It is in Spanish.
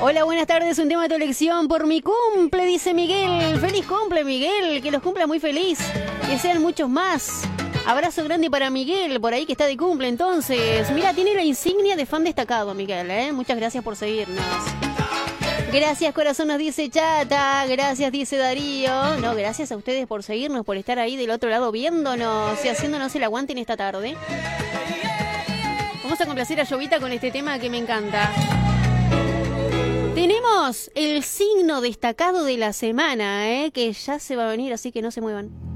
Hola, buenas tardes, un tema de tu elección por mi cumple, dice Miguel. Feliz cumple, Miguel, que los cumpla muy feliz, que sean muchos más. Abrazo grande para Miguel, por ahí que está de cumple entonces. Mira, tiene la insignia de fan destacado, Miguel, ¿eh? Muchas gracias por seguirnos. Gracias, corazón, nos dice Chata. Gracias, dice Darío. No, gracias a ustedes por seguirnos, por estar ahí del otro lado viéndonos y haciéndonos el aguante en esta tarde. Vamos a complacer a Llovita con este tema que me encanta. Tenemos el signo destacado de la semana, que ya se va a venir, así que no se muevan.